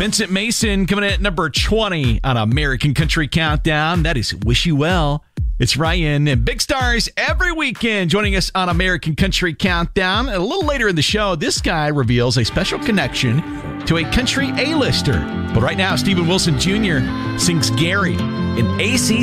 Vincent Mason coming in at number 20 on American Country Countdown. That is Wish You Well. It's Ryan and big stars every weekend joining us on American Country Countdown. And a little later in the show, this guy reveals a special connection to a country A-lister. But right now, Stephen Wilson Jr. sings Gary in AC